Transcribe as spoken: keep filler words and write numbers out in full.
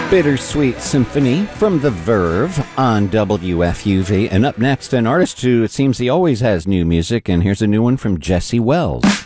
Bittersweet Symphony from The Verve on W F U V. And up next, an artist who it seems he always has new music, and here's a new one from Jesse Wells.